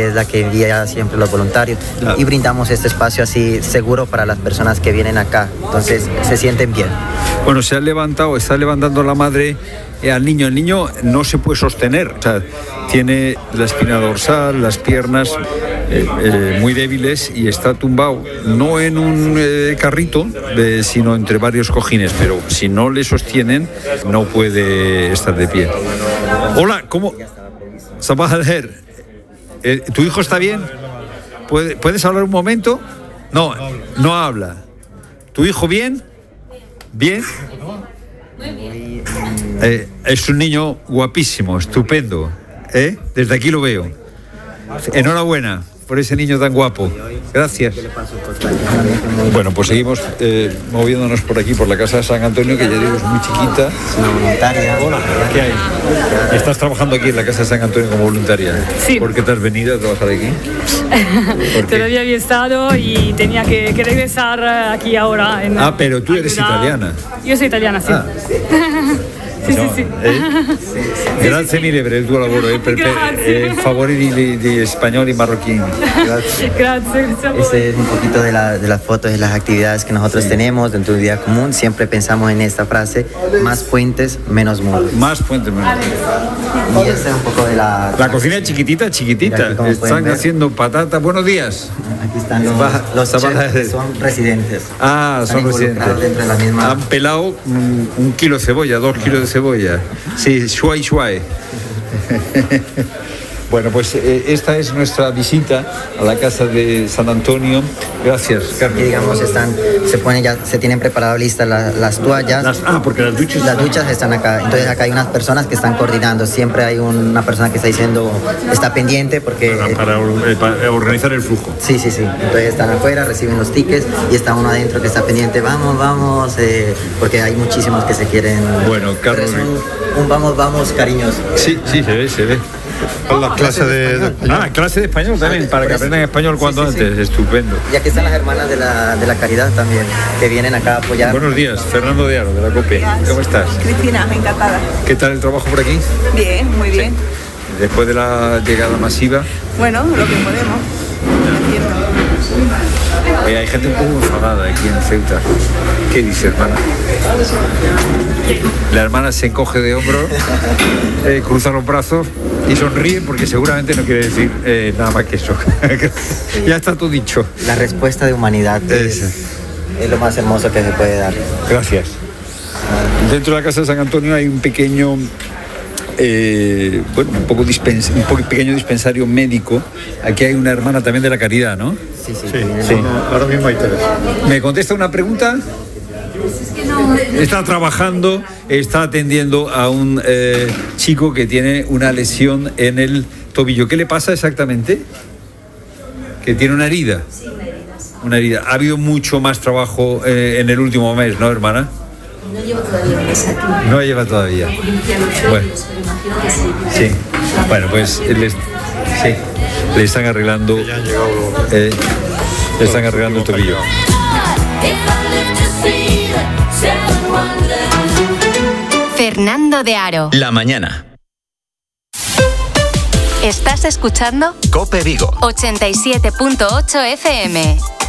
que es la que envía siempre los voluntarios, y brindamos este espacio así seguro para las personas que vienen acá, entonces se sienten bien. Bueno, está levantando la madre al niño. El niño no se puede sostener, o sea, tiene la espina dorsal, las piernas muy débiles y está tumbado, no en un carrito, sino entre varios cojines, pero si no le sostienen no puede estar de pie. Hola, ¿cómo? Sabah al-Khair. ¿Tu hijo está bien? ¿Puedes hablar un momento? No habla. ¿Tu hijo bien? ¿Bien? Es un niño guapísimo, estupendo. Desde aquí lo veo. Enhorabuena por ese niño tan guapo. Gracias. Bueno, pues seguimos moviéndonos por aquí, por la casa de San Antonio, que ya digo es muy chiquita. Una voluntaria. Hola, ¿qué hay? ¿Estás trabajando aquí en la casa de San Antonio como voluntaria? Sí. ¿Por qué te has venido a trabajar aquí? Todavía había estado y tenía que regresar aquí ahora. Pero tú eres italiana. Yo soy italiana, sí. Sì. Grazie mille per il tuo lavoro e per favore di spagnoli y marroquín. Gracias. Este es un poquito de las fotos y las actividades que nosotros tenemos dentro del día común. Siempre pensamos en esta frase: más puentes, menos muros. Más puentes, menos muros. Y este es un poco de la cocina es chiquitita. Están haciendo patatas. Buenos días. Aquí están los chefs que son residentes. Son residentes. Dentro de la misma... Han pelado 1 kilo de cebolla, 2 kilos de cebolla. Sí, shuai. Bueno, pues esta es nuestra visita a la casa de San Antonio. Gracias, Carmen. Aquí, digamos, se tienen preparadas listas las toallas. Porque las duchas. Las duchas están acá. Entonces acá hay unas personas que están coordinando. Siempre hay una persona que está pendiente porque... Para organizar el flujo. Sí. Entonces están afuera, reciben los tickets y está uno adentro que está pendiente. Vamos, porque hay muchísimos que se quieren... Bueno, Carlos. Un vamos cariñoso. Sí, se ve. La clase de español. Clase de español también, para que aprendan español cuanto antes. Estupendo. Y aquí están las hermanas de la caridad también, que vienen acá a apoyar. Buenos días, Fernando de Aro, de la COPE. ¿Cómo estás? Cristina, encantada. ¿Qué tal el trabajo por aquí? Bien, muy bien. Después de la llegada masiva. Bueno, lo que podemos. Oye, hay gente un poco enfadada aquí en Ceuta. ¿Qué dice, hermana? La hermana se encoge de hombros, cruza los brazos y sonríe porque seguramente no quiere decir nada más que eso. Ya está todo dicho. La respuesta de humanidad es lo más hermoso que se puede dar. Gracias. Dentro de la casa de San Antonio hay un pequeño... un pequeño dispensario médico. Aquí hay una hermana también de la caridad, ¿no? Sí. Ahora mismo hay 3. ¿Me contesta una pregunta? Está trabajando, está atendiendo a un chico que tiene una lesión en el tobillo. ¿Qué le pasa exactamente? Que tiene una herida. Sí, una herida. Ha habido mucho más trabajo en el último mes, ¿no, hermana? No llevo todavía un mes aquí. No lleva todavía. Bueno. Sí. Bueno, pues le están arreglando. Le están arreglando el tobillo. Fernando de Aro. La mañana. ¿Estás escuchando? COPE Vigo. 87.8 FM.